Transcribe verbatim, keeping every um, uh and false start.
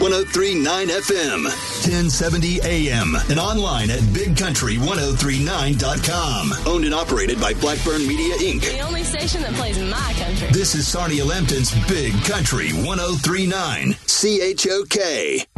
oh three point nine F M, ten seventy A M, and online at big country ten thirty-nine dot com. Owned and operated by Blackburn Media, Incorporated. The only station that plays my country. This is Sarnia Lambton's Big Country ten thirty-nine, C H O K.